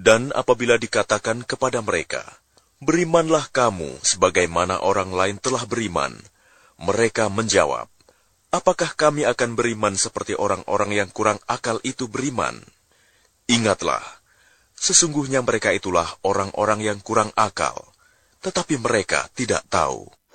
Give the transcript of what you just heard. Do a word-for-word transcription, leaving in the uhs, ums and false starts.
Dan apabila dikatakan kepada mereka, "Berimanlah kamu sebagaimana orang lain telah beriman," mereka menjawab, "Apakah kami akan beriman seperti orang-orang yang kurang akal itu beriman?" Ingatlah, sesungguhnya mereka itulah orang-orang yang kurang akal, tetapi mereka tidak tahu.